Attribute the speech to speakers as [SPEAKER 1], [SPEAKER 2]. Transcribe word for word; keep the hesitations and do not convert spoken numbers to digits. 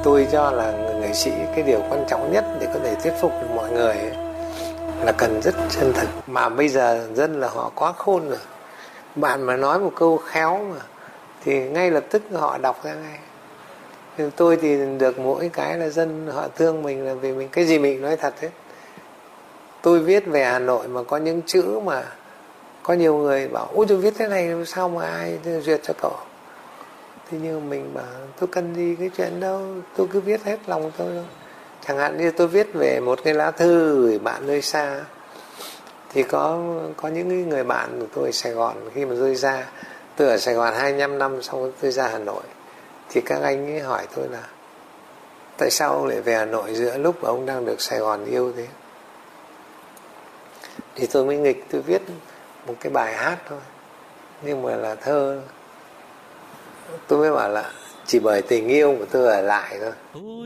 [SPEAKER 1] Tôi cho là nghệ sĩ cái điều quan trọng nhất để có thể thuyết phục được mọi người ấy, là cần rất chân thực. Mà bây giờ dân là họ quá khôn rồi. Bạn mà nói một câu khéo mà thì ngay lập tức họ đọc ra ngay. Nhưng tôi thì được mỗi cái là dân họ thương mình là vì mình cái gì mình nói thật hết. Tôi viết về Hà Nội mà có những chữ mà có nhiều người bảo ôi tôi viết thế này sao mà ai duyệt cho cậu. Thế nhưng mình bảo tôi cần gì cái chuyện đâu, tôi cứ viết hết lòng tôi thôi. Chẳng hạn như tôi viết về một cái lá thư gửi bạn nơi xa, thì có có những người bạn của tôi ở Sài Gòn, khi mà tôi ra, tôi ở Sài Gòn hai mươi lăm năm, xong tôi ra Hà Nội, thì các anh ấy hỏi tôi là tại sao ông lại về Hà Nội giữa lúc mà ông đang được Sài Gòn yêu thế. Thì tôi mới nghịch, tôi viết một cái bài hát thôi, nhưng mà là thơ. Tôi mới bảo là chỉ bởi tình yêu của tôi ở lại thôi.